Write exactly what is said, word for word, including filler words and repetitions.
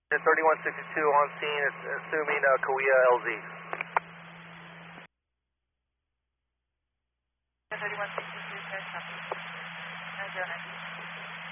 thirty-one sixty-two on scene, assuming uh, Kauai L Z. thirty-one sixty-two, sir, copy. nine zero nine.